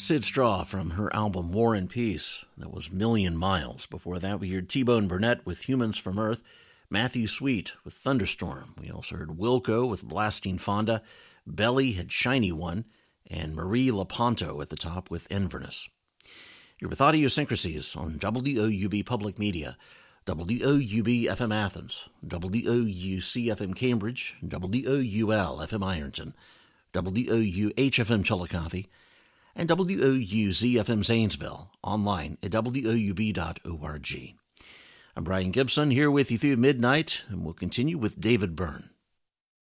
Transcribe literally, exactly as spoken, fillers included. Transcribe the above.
Sid Straw from her album War and Peace. That was Million Miles. Before that, we heard T-Bone Burnett with Humans from Earth, Matthew Sweet with Thunderstorm. We also heard Wilco with Blasting Fonda, Belly had Shiny One, and Marie Laponto at the top with Inverness. You're with Audiosyncrasies on W O U B Public Media, W O U B F M Athens, W O U C F M Cambridge, W O U L F M Ironton, W O U H F M Chillicothe, and W O U Z F M Zanesville, online at W O U B dot org. I'm Brian Gibson, here with you through midnight, and we'll continue with David Byrne.